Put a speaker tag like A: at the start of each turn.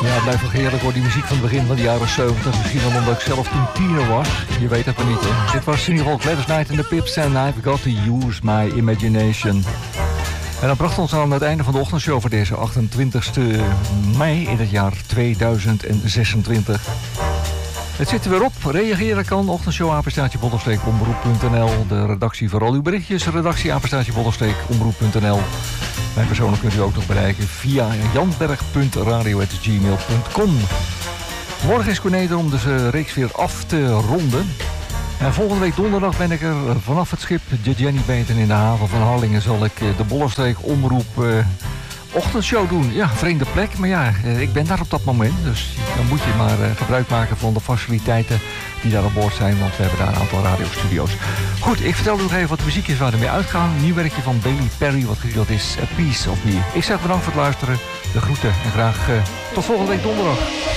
A: Ja, het blijft nog heerlijk hoor, die muziek van het begin van de jaren 70. Misschien wel omdat ik zelf toen tiener was. Je weet het maar niet, hè. Dit was in ieder geval Gladys Knight en de Pips en I've Got to Use My Imagination. En dat bracht ons aan het einde van de ochtendshow voor deze 28 mei in het jaar 2026. Het zit er weer op. Reageren kan. Ochtendshow @bollenstreekomroep.nl. De redactie voor al uw berichtjes. Redactie @bollenstreekomroep.nl. Mijn persoonlijk kunt u ook nog bereiken via janberg.radio@gmail.com. Morgen is Corné er om de reeks weer af te ronden. En volgende week donderdag ben ik er vanaf het schip de Jenny Beten in de haven van Harlingen. Zal ik de Bollenstreek Omroep ochtendshow doen. Ja, vreemde plek, maar ja, ik ben daar op dat moment. Dus dan moet je maar gebruik maken van de faciliteiten die daar aan boord zijn. Want we hebben daar een aantal radiostudio's. Goed, ik vertel u nog even wat de muziek is waar we mee uitgaan. Een nieuw werkje van Bailey Perry, wat getiteld is A Piece of Me. Ik zeg bedankt voor het luisteren. De groeten en graag tot volgende week donderdag.